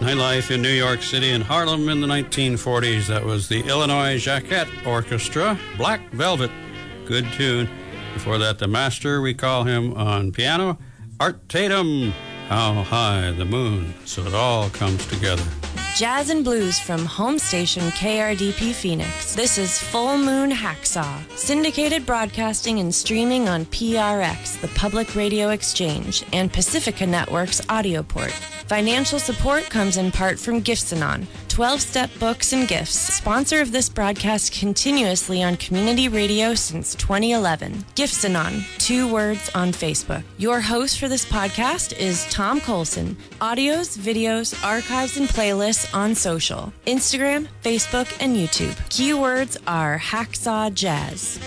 nightlife in New York City and Harlem in the 1940s. That was the Illinois Jacquet Orchestra, Black Velvet. Good tune. Before that, the master, we call him on piano, Art Tatum, How High the Moon. So it all comes together. Jazz and blues from home station KRDP Phoenix. This is Full Moon Hacksaw. Syndicated broadcasting and streaming on PRX, the Public Radio Exchange, and Pacifica Network's Audioport. Financial support comes in part from Gifts-A-Non, 12-step books and gifts, sponsor of this broadcast continuously on community radio since 2011. Gifts-A-Non, 2 words on Facebook. Your host for this podcast is Tom Colson. Audios, videos, archives, and playlists on social, Instagram, Facebook, and YouTube. Keywords are Hacksaw Jazz.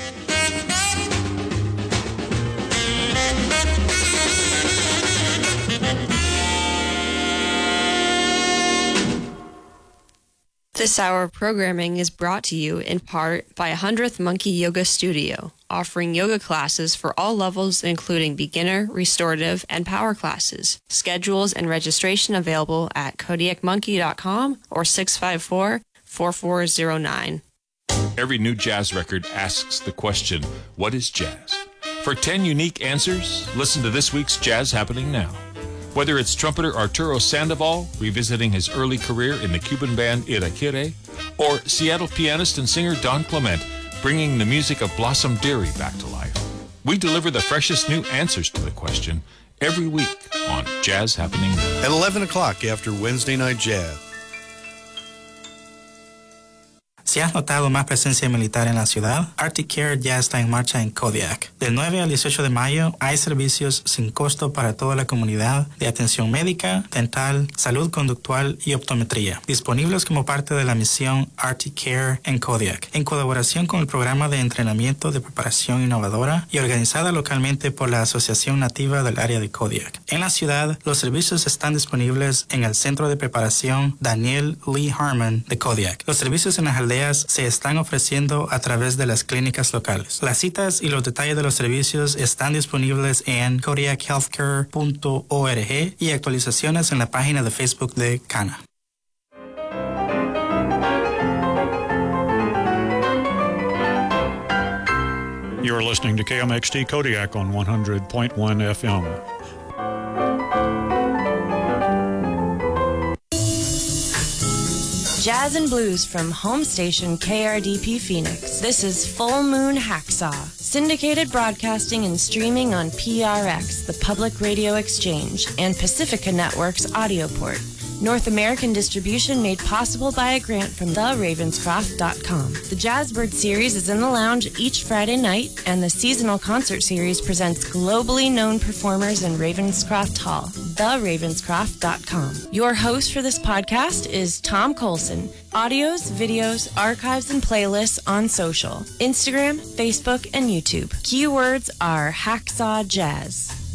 This hour of programming is brought to you in part by 100th Monkey Yoga Studio, offering yoga classes for all levels including beginner, restorative, and power classes. Schedules and registration available at kodiakmonkey.com or 654-4409. Every new jazz record asks the question, what is jazz? For 10 unique answers, listen to this week's Jazz Happening Now. Whether it's trumpeter Arturo Sandoval revisiting his early career in the Cuban band Irakere, or Seattle pianist and singer Don Clement bringing the music of Blossom Dearie back to life, we deliver the freshest new answers to the question every week on Jazz Happening Now. At 11 o'clock after Wednesday Night Jazz. Si has notado más presencia militar en la ciudad, Arctic Care ya está en marcha en Kodiak. Del 9 al 18 de mayo hay servicios sin costo para toda la comunidad de atención médica, dental, salud conductual y optometría, disponibles como parte de la misión Arctic Care en Kodiak, en colaboración con el programa de entrenamiento de preparación innovadora y organizada localmente por la Asociación Nativa del área de Kodiak. En la ciudad, los servicios están disponibles en el Centro de Preparación Daniel Lee Harmon de Kodiak. Los servicios en las aldeas se están ofreciendo a través de las clínicas locales. Las citas y los detalles de los servicios están disponibles en kodiakhealthcare.org y actualizaciones en la página de Facebook de CANA. You're listening to KMXT Kodiak on 100.1 FM. Jazz and blues from home station KRDP Phoenix. This is Full Moon Hacksaw. Syndicated broadcasting and streaming on PRX, the Public Radio Exchange, and Pacifica Network's Audioport. North American distribution made possible by a grant from theravenscroft.com. The Jazzbird series is in the lounge each Friday night, and the seasonal concert series presents globally known performers in Ravenscroft Hall. theravenscroft.com. Your host for this podcast is Tom Colson. Audios, videos, archives, and playlists on social, Instagram, Facebook, and YouTube. Keywords are Hacksaw Jazz.